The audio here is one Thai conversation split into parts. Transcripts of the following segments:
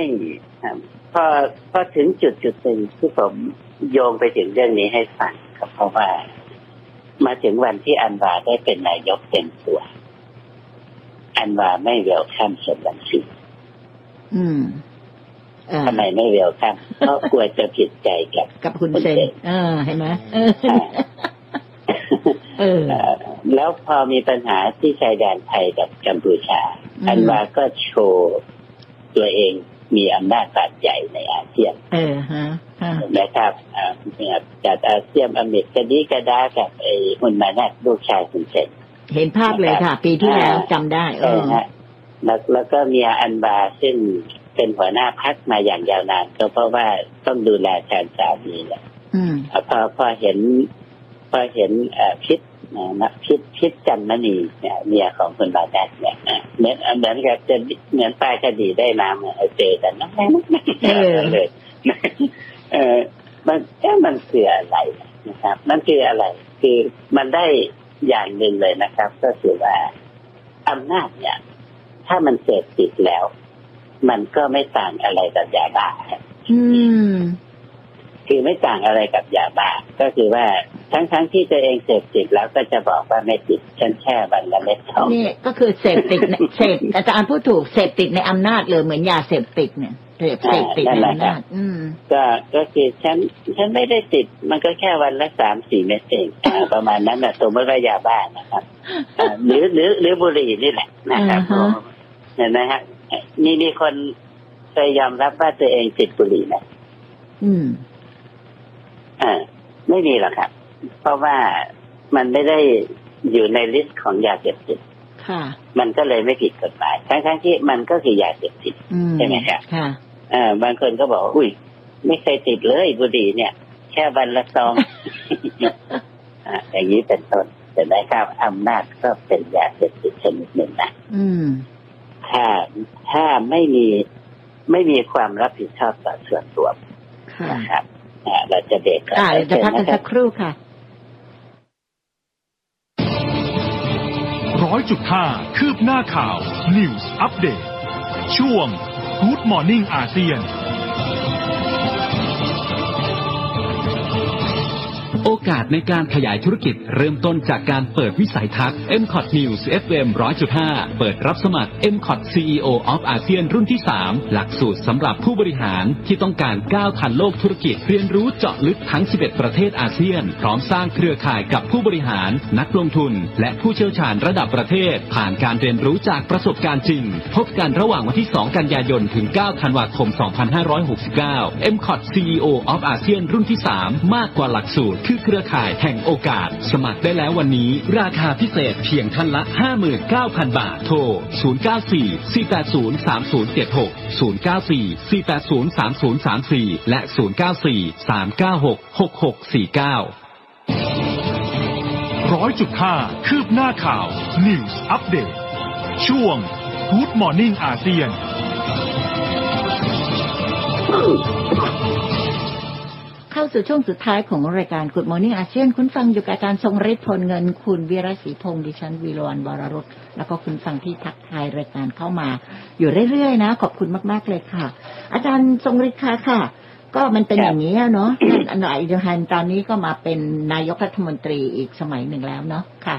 พอถึงจุดหนึ่งที่ผมโยงไปถึงเรื่องนี้ให้ฟังครับเพราะว่ามาถึงวันที่อันวาได้เป็นนายกเต็มตัวอันวาไม่เวลคัมเซนบัญชีทำไมไม่เวลคัมเพราะกลัวจะผิดใจกับคุณเซนเห็นไหมแล้วพอมีปัญหาที่ชายแดนไทยกับกัมพูชาอันวาก็โชว์ตัวเองมีอำนาจบาดใหญ่ในอาเซียนนะครับจากอาเซียนอเมริกาดีกระดากับไอ้ฮุนมานัทลูกชายคุณเซนเห็นภาพเลยค่ะปีที่แล้วจำได้แล้วก็มีอันบาซึ่งเป็นหัวหน้าพรรคมาอย่างยาวนานก็เพราะว่าต้องดูแลแทนสามีแหละพอเห็นพิษจันมณีเนี่ยเมียของคุณบาดัดเนี่ยเหมือนกับจะเหมือนปลายคดีได้มาเจอกันนะเลยมันคืออะไรนะครับมันคืออะไรคือมันได้อย่างหนึ่งเลยนะครับก็คือว่าอำนาจเนี่ยถ้ามันเสพติดแล้วมันก็ไม่ต่างอะไรกับยาบ้าคือไม่ต่างอะไรกับยาบ้าก็คือว่าทั้งที่ตัวเองเสพติดแล้วก็จะบอกว่าไม่ติดฉันแค่วันละเม็ดเท่านี่ก็คือเสพติดเสพอาจารย์พูดถูกเสพติดในอำนาจเลยเหมือนยาเสพติดเนี่ยเสพติดในอำนาจก็คือฉันไม่ได้ติดมันก็แค่วันละ 3-4 เม็ดเองประมาณนั้นนะสมมติว่ายาบ้านะครับหรือบุหรี่นี่แหละนะครับเห็นไหมฮะมีคนเคยยอมรับว่าตัวเองติดบุหรี่ไหมไม่มีหรอกครับเพราะว่ามันไม่ได้อยู่ในลิสต์ของยาเสพติดมันก็เลยไม่ผิดกฎหมายทั้งที่มันก็คือยาเสพติดใช่ไหมครับบางคนก็บอกอุ้ยไม่เคยติดเลยบุหรี่เนี่ยแค่วันละซองอย่างนี้เป็นต้นแต่ได้ครับอำนาจก็เป็นยาเสพติดชนิดหนึ่งนะถ้าไม่มีความรับผิดชอบต่อส่วนรวมนะครับเราจะเบรกก่อนจะพักกันสักครู่ค่ะ 100.5 คืบหน้าข่าว News Update ช่วง Good Morning อาเซียนโอกาสในการขยายธุรกิจเริ่มต้นจากการเปิดวิสัยทัศน์ MCOT News FM 100.5 เปิดรับสมัคร MCOT CEO of ASEAN รุ่นที่ 3 หลักสูตรสำหรับผู้บริหารที่ต้องการก้าวทันโลกธุรกิจเรียนรู้เจาะลึกทั้ง 11 ประเทศอาเซียนพร้อมสร้างเครือข่ายกับผู้บริหารนักลงทุนและผู้เชี่ยวชาญระดับประเทศผ่านการเรียนรู้จากประสบการณ์จริงพบกันระหว่างวันที่ 2 กันยายนถึง 9 ธันวาคม 2569 MCOT CEO of ASEAN รุ่นที่ 3 มากกว่าหลักสูตรคือเครือข่ายแห่งโอกาสสมัครได้แล้ววันนี้ราคาพิเศษเพียงท่านละ 59,000 บาทโทร 094-480-3076 094-480-3034 และ 094-396-6649 100.5 คืบหน้าข่าว News Update ช่วง Good Morning อาเซียนเข้าสู่ช่วงสุดท้ายของรายการ Good Morning อาเซียนคุณฟังอยู่กับอาจารย์ทรงฤทธิ์พลเงินคุณวิรัศรีพงษ์ดิฉันวีรวรรณวรรสแล้วก็คุณฟังที่ทักทายรายการเข้ามาอยู่เรื่อยๆนะขอบคุณมากๆเลยค่ะอาจารย์ทรงฤทธิ์ค่ะก็มันเป็นอย่างนี้เนาะอันไหนเดี๋ยวฮันตอนนี้ก็มาเป็นนายกรัฐมนตรีอีกสมัยหนึ่งแล้วเนาะค่ะ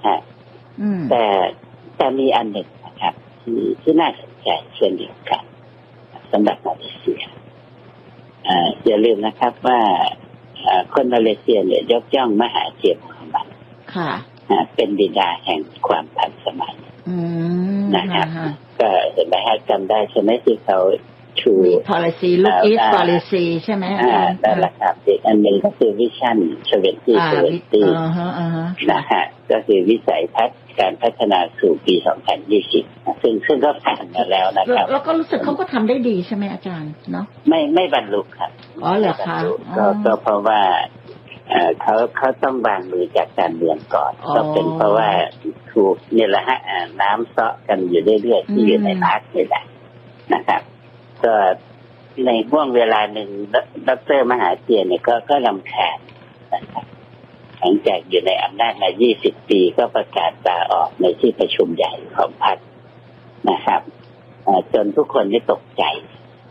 แต่มีอันหนึ่งนะครับที่น่าสนใจเช่นเดียวกันสำหรับมาเลเซียอย่าลืมนะครับว่าคนมาเลเซียเนี่ยยกย่องมหาเทียมของมันเป็นบิดาแห่งความทันสมัยนะครับก็เห็นไหมฮะจำได้ใช่ไหมที่เขาชู policy look east policy ใช่ไหมนั่นแหละครับอีกอันหนึ่งก็คือ vision 2020นะฮะก็คือวิสัยทัศน์การพัฒนาสู่ปี 2020 ซึ่งก็ผ่านมาแล้วนะครับแล้วก็รู้สึกเขาก็ทำได้ดีใช่ไหมอาจารย์เนาะไม่บรรลุครับเหรอคะก็เพราะว่าเขาต้องวางมือจากการเมืองก่อนก็เป็นเพราะว่าถูกนี่แหละฮะน้ำเซาะกันอยู่เรื่อยๆที่อยู่ในพรรคนี่แหละนะครับก็ในห่วงเวลาหนึ่งดร.มหาเทียนเนี่ยก็รำคาญนะครับหลังจากอยู่ในอำนาจมา20 ปีก็ประกาศลาออกในที่ประชุมใหญ่ของพรรคนะครับจนทุกคนได้ตกใจ